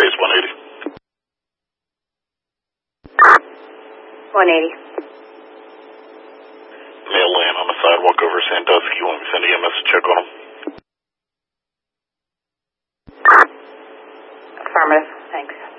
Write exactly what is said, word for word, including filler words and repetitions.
base one eighty. one eighty. Male laying on the sidewalk over Sandusky. You want me to send E M S to check on him? Affirmative. Thanks.